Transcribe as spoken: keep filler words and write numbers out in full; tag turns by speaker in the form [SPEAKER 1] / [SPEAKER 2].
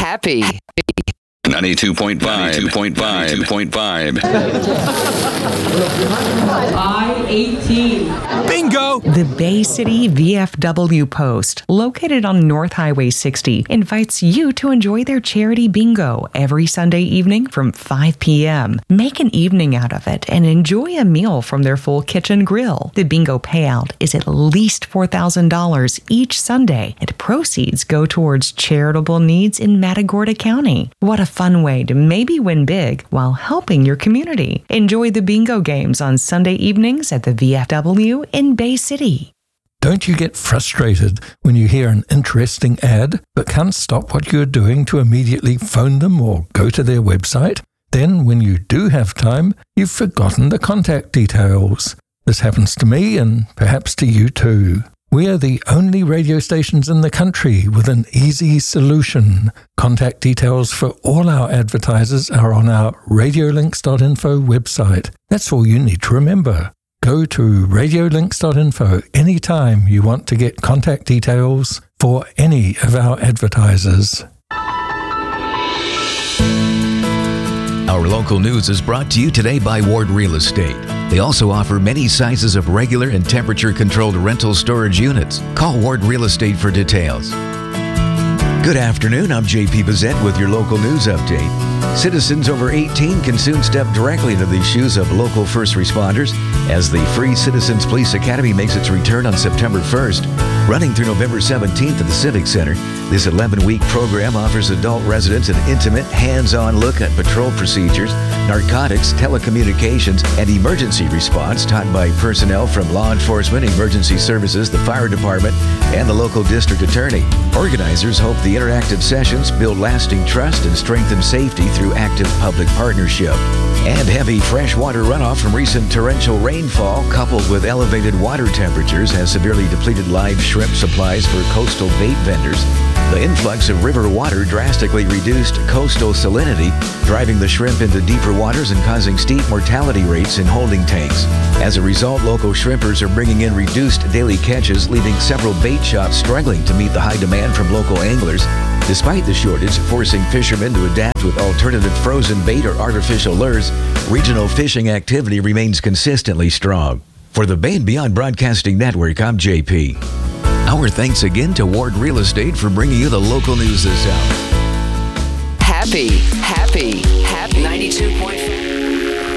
[SPEAKER 1] Happy.
[SPEAKER 2] ninety-two point five. ninety-two point five. ninety-two point five.
[SPEAKER 3] I eighteen.
[SPEAKER 4] Bingo!
[SPEAKER 5] The Bay City V F W Post, located on North Highway sixty, invites you to enjoy their charity bingo every Sunday evening from five p.m. Make an evening out of it and enjoy a meal from their full kitchen grill. The bingo payout is at least four thousand dollars each Sunday, and proceeds go towards charitable needs in Matagorda County. What a fun way to maybe win big while helping your community. Enjoy the bingo games on Sunday evenings at the V F W in Bay City.
[SPEAKER 4] Don't you get frustrated when you hear an interesting ad but can't stop what you're doing to immediately phone them or go to their website? Then, when you do have time, you've forgotten the contact details. This happens to me and perhaps to you too. We are the only radio stations in the country with an easy solution. Contact details for all our advertisers are on our radiolinks dot info website. That's all you need to remember. Go to radiolinks dot info anytime you want to get contact details for any of our advertisers.
[SPEAKER 6] Our local news is brought to you today by Ward Real Estate. They also offer many sizes of regular and temperature-controlled rental storage units. Call Ward Real Estate for details. Good afternoon, I'm J P Bazette with your local news update. Citizens over eighteen can soon step directly into the shoes of local first responders as the Free Citizens Police Academy makes its return on September first. Running through November seventeenth at the Civic Center, this eleven-week program offers adult residents an intimate, hands-on look at patrol procedures, narcotics, telecommunications, and emergency response taught by personnel from law enforcement, emergency services, the fire department, and the local district attorney. Organizers hope the interactive sessions build lasting trust and strengthen safety through active public partnership. And heavy freshwater runoff from recent torrential rainfall, coupled with elevated water temperatures, has severely depleted live shrimp supplies for coastal bait vendors. The influx of river water drastically reduced coastal salinity, driving the shrimp into deeper waters and causing steep mortality rates in holding tanks. As a result, local shrimpers are bringing in reduced daily catches, leaving several bait shops struggling to meet the high demand from local anglers. Despite the shortage forcing fishermen to adapt with alternative frozen bait or artificial lures, regional fishing activity remains consistently strong. For the Bay and Beyond Broadcasting Network, I'm J P. Our thanks again to Ward Real Estate for bringing you the local news this hour.
[SPEAKER 1] Happy, happy, happy. ninety-two point five.